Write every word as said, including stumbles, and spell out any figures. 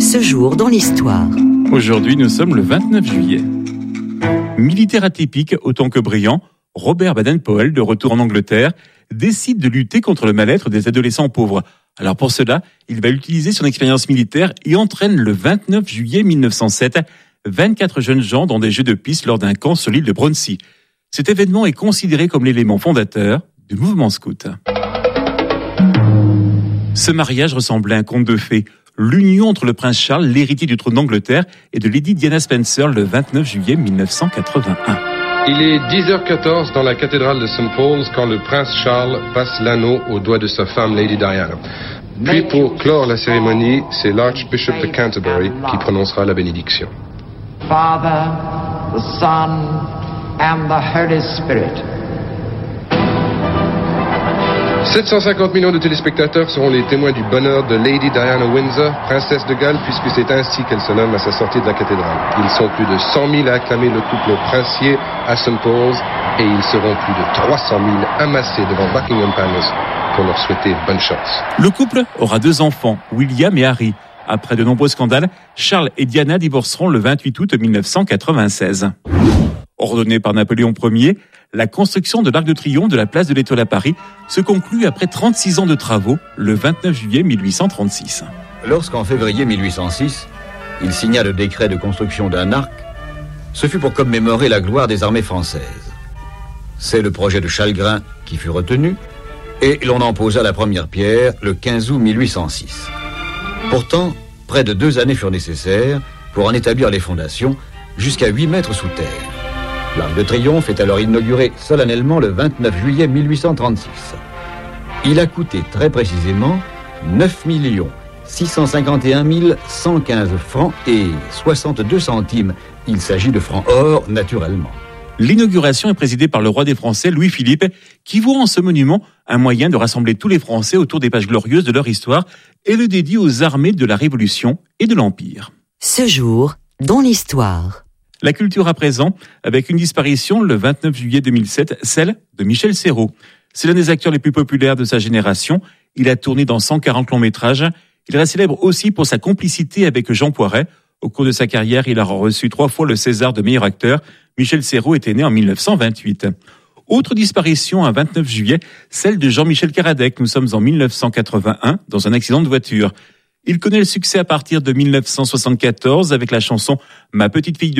Ce jour dans l'histoire. Aujourd'hui, nous sommes le vingt-neuf juillet. Militaire atypique autant que brillant, Robert Baden-Powell, de retour en Angleterre, décide de lutter contre le mal-être des adolescents pauvres. Alors pour cela, il va utiliser son expérience militaire et entraîne le vingt-neuf juillet mille neuf cent sept vingt-quatre jeunes gens dans des jeux de piste lors d'un camp sur l'île de Bruntsea. Cet événement est considéré comme l'élément fondateur du mouvement scout. Ce mariage ressemblait à un conte de fées. L'union entre le prince Charles, l'héritier du trône d'Angleterre, et de Lady Diana Spencer le vingt-neuf juillet mille neuf cent quatre-vingt-un. Il est dix heures quatorze dans la cathédrale de Saint Paul's quand le prince Charles passe l'anneau au doigt de sa femme Lady Diana. Puis pour clore la cérémonie, c'est l'Archbishop de Canterbury qui prononcera la bénédiction. Father, the Son, and the Holy Spirit. sept cent cinquante millions de téléspectateurs seront les témoins du bonheur de Lady Diana Windsor, princesse de Galles, puisque c'est ainsi qu'elle se nomme à sa sortie de la cathédrale. Ils sont plus de cent mille à acclamer le couple princier à Saint Paul's et ils seront plus de trois cent mille amassés devant Buckingham Palace pour leur souhaiter bonne chance. Le couple aura deux enfants, William et Harry. Après de nombreux scandales, Charles et Diana divorceront le vingt-huit août mille neuf cent quatre-vingt-seize. Ordonnée par Napoléon Ier, la construction de l'Arc de Triomphe de la place de l'Étoile à Paris se conclut après trente-six ans de travaux, le vingt-neuf juillet mille huit cent trente-six. Lorsqu'en février mille huit cent six, il signa le décret de construction d'un arc, ce fut pour commémorer la gloire des armées françaises. C'est le projet de Chalgrin qui fut retenu, et l'on en posa la première pierre le quinze août mille huit cent six. Pourtant, près de deux années furent nécessaires pour en établir les fondations, jusqu'à huit mètres sous terre. L'Arc de Triomphe est alors inauguré solennellement le vingt-neuf juillet mille huit cent trente-six. Il a coûté très précisément neuf millions six cent cinquante et un mille cent quinze francs et soixante-deux centimes. Il s'agit de francs or, naturellement. L'inauguration est présidée par le roi des Français, Louis-Philippe, qui voit en ce monument un moyen de rassembler tous les Français autour des pages glorieuses de leur histoire et le dédie aux armées de la Révolution et de l'Empire. Ce jour dans l'histoire. La culture à présent, avec une disparition le vingt-neuf juillet deux mille sept, celle de Michel Serrault. C'est l'un des acteurs les plus populaires de sa génération. Il a tourné dans cent quarante longs métrages. Il reste célèbre aussi pour sa complicité avec Jean Poiret. Au cours de sa carrière, il a reçu trois fois le César de meilleur acteur. Michel Serrault était né en mille neuf cent vingt-huit. Autre disparition un vingt-neuf juillet, celle de Jean-Michel Caradec. Nous sommes en mille neuf cent quatre-vingt-un dans un accident de voiture. Il connaît le succès à partir de mille neuf cent soixante-quatorze avec la chanson « Ma petite fille de